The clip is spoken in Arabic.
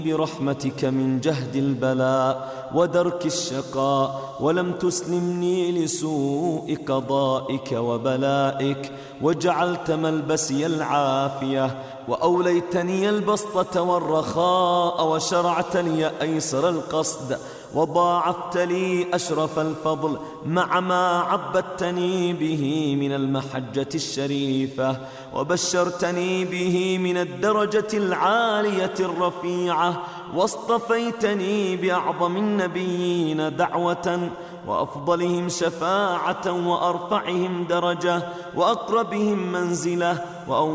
برحمتك من جهد البلاء ودرك الشقاء، ولم تسلمني لسوء قضائك وبلائك، وجعلت ملبسي العافية، وأوليتني البسطة والرخاء، وشرعت لي أيسر القصد، وضاعفت لي أشرف الفضل مع ما عبدتني به من المحجة الشريفة، وبشرتني به من الدرجة العالية الرفيعة، واصطفيتني بأعظم النبيين دعوة، وأفضلهم شفاعة، وأرفعهم درجة، وأقربهم منزلة،